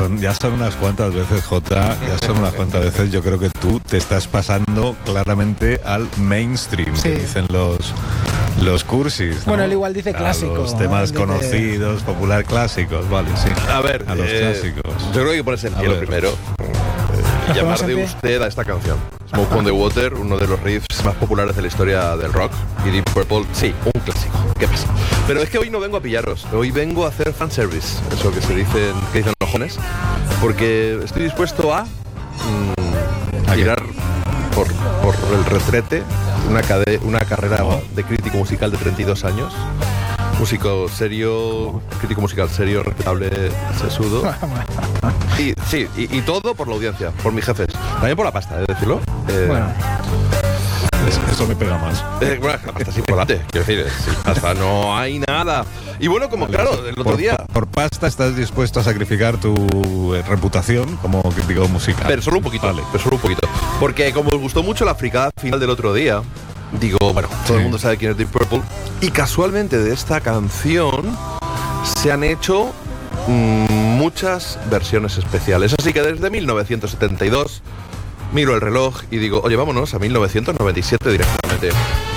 ya son unas cuantas veces, Jota, ya son unas cuantas veces. Yo creo que tú te estás pasando claramente al mainstream, que dicen los cursis, ¿no? Bueno, él igual dice clásico. Los temas conocidos, popular clásicos, vale, sí. A ver, a los clásicos. Yo creo que hay que ponerse el cielo primero. Llamar de usted a esta canción. Smoke on the Water, uno de los riffs más populares de la historia del rock. Y Deep Purple, sí, un clásico. ¿Qué pasa? Pero es que hoy no vengo a pillaros. Hoy vengo a hacer fanservice. Eso que dicen los jóvenes. Porque estoy dispuesto a tirar por el retrete una carrera de crítico musical de 32 años. Músico serio, crítico musical serio, respetable, sesudo. Y todo por la audiencia, por mis jefes. También por la pasta, decirlo. Bueno. Eso me pega más. Bueno, la pasta es importante, quiero decir, sin pasta no hay nada. Y bueno, como claro, el otro día... Por pasta estás dispuesto a sacrificar tu reputación como crítico musical. Pero solo un poquito, Porque como os gustó mucho la fricada final del otro día, digo, bueno, todo el mundo sabe quién es Deep Purple. Y casualmente de esta canción se han hecho muchas versiones especiales. Así que desde 1972 miro el reloj y digo, oye, vámonos a 1997 directamente.